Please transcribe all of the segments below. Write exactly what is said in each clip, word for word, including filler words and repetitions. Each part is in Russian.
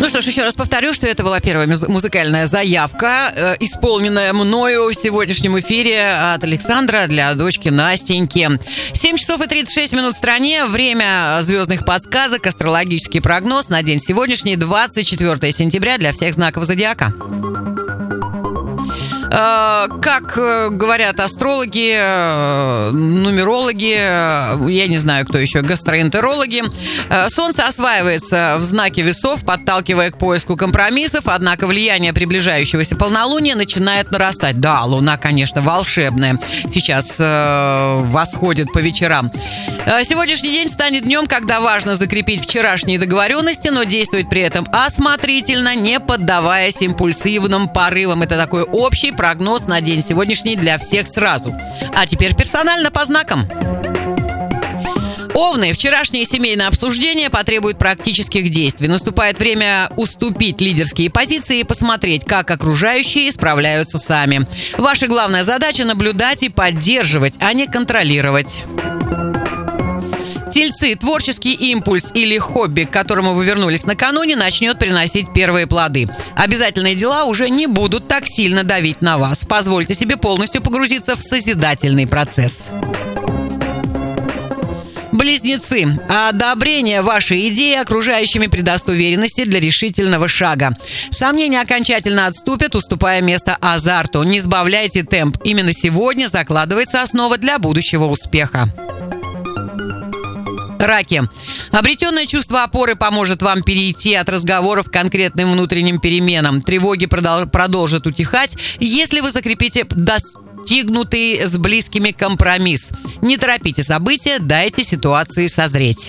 Ну что ж, еще раз повторю, что это была первая муз- музыкальная заявка, э, исполненная мною в сегодняшнем эфире от Александра для дочки Настеньки. семь часов и тридцать шесть минут в стране. Время звездных подсказок. Астрологический прогноз на день сегодняшний, двадцать четвёртое сентября, для всех знаков зодиака. Как говорят астрологи, нумерологи, я не знаю, кто еще, гастроэнтерологи, Солнце осваивается в знаке Весов, подталкивая к поиску компромиссов, однако влияние приближающегося полнолуния начинает нарастать. Да, Луна, конечно, волшебная, сейчас восходит по вечерам. Сегодняшний день станет днем, когда важно закрепить вчерашние договоренности, но действовать при этом осмотрительно, не поддаваясь импульсивным порывам. Это такой общий прогноз на день сегодняшний для всех сразу. А теперь персонально по знакам. Овны, вчерашнее семейное обсуждение потребует практических действий. Наступает время уступить лидерские позиции и посмотреть, как окружающие справляются сами. Ваша главная задача – наблюдать и поддерживать, а не контролировать. Тельцы, творческий импульс или хобби, к которому вы вернулись накануне, начнет приносить первые плоды. Обязательные дела уже не будут так сильно давить на вас. Позвольте себе полностью погрузиться в созидательный процесс. Близнецы. Одобрение вашей идеи окружающими придаст уверенности для решительного шага. Сомнения окончательно отступят, уступая место азарту. Не сбавляйте темп. Именно сегодня закладывается основа для будущего успеха. Раки. Обретенное чувство опоры поможет вам перейти от разговоров к конкретным внутренним переменам. Тревоги продол- продолжат утихать, если вы закрепите достигнутый с близкими компромисс. Не торопите события, дайте ситуации созреть.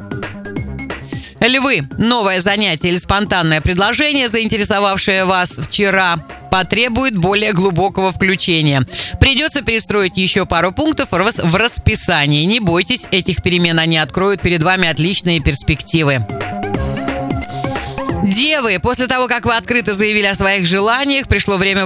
Львы. Новое занятие или спонтанное предложение, заинтересовавшее вас вчера, потребует более глубокого включения. Придется перестроить еще пару пунктов в расписании. Не бойтесь этих перемен, они откроют перед вами отличные перспективы. Девы, после того, как вы открыто заявили о своих желаниях, пришло время